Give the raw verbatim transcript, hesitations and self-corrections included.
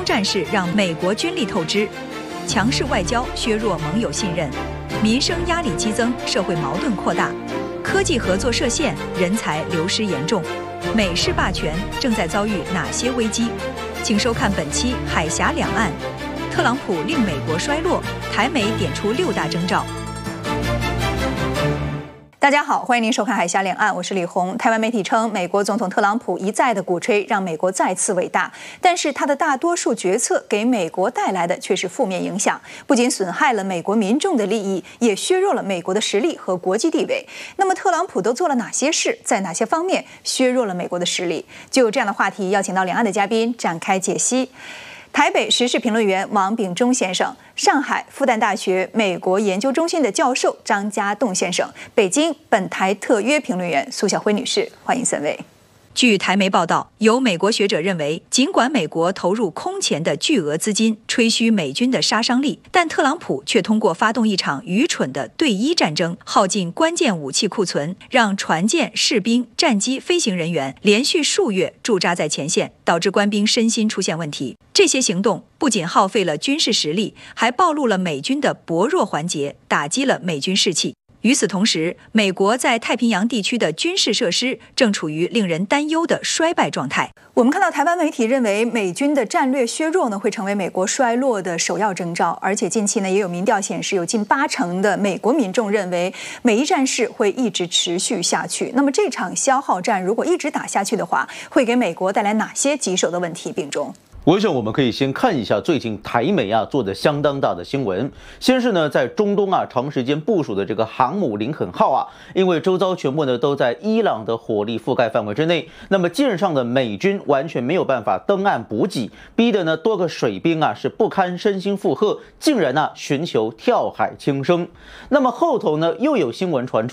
战事让美国军力透支，强势外交削弱盟友信任，民生压力激增，社会矛盾扩大，科技合作设限，人才流失严重。美式霸权正在遭遇哪些危机？请收看本期《海峡两岸》。特朗普令美国衰落，台美点出六大征兆。大家好，欢迎您收看《海峡两岸》，我是李红。台湾媒体称，美国总统特朗普一再的鼓吹让美国再次伟大，但是他的大多数决策给美国带来的却是负面影响，不仅损害了美国民众的利益，也削弱了美国的实力和国际地位。那么，特朗普都做了哪些事，在哪些方面削弱了美国的实力？就有这样的话题，邀请到两岸的嘉宾展开解析。台北时事评论员王炳忠先生，上海复旦大学美国研究中心的教授张家栋先生，北京本台特约评论员苏晓辉女士，欢迎三位。据台媒报道，有美国学者认为，尽管美国投入空前的巨额资金吹嘘美军的杀伤力，但特朗普却通过发动一场愚蠢的对伊战争，耗尽关键武器库存，让船舰、士兵、战机、飞行人员连续数月驻扎在前线，导致官兵身心出现问题。这些行动不仅耗费了军事实力，还暴露了美军的薄弱环节，打击了美军士气。与此同时，美国在太平洋地区的军事设施正处于令人担忧的衰败状态。我们看到台湾媒体认为，美军的战略削弱呢，会成为美国衰落的首要征兆。而且近期呢，也有民调显示，有近八成的美国民众认为，美伊战事会一直持续下去。那么这场消耗战如果一直打下去的话，会给美国带来哪些棘手的问题？秉忠。 我想我们可以先看一下最近台美啊做的相当大的新闻。先是呢，在中东啊长时间部署的这个航母林肯号啊，因为周遭全部呢都在伊朗的火力覆盖范围之内，那么舰上的美军完全没有办法登岸补给，逼得呢多个水兵啊是不堪身心负荷，竟然啊寻求跳海轻生。那么后头呢又有新闻传出，